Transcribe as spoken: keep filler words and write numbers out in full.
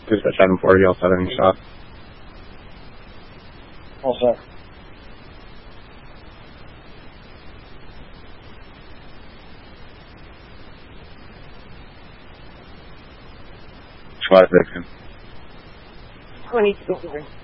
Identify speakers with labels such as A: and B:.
A: Just at seven forty, I'll set any shot.
B: All set.
A: Five, six.
C: twenty-two.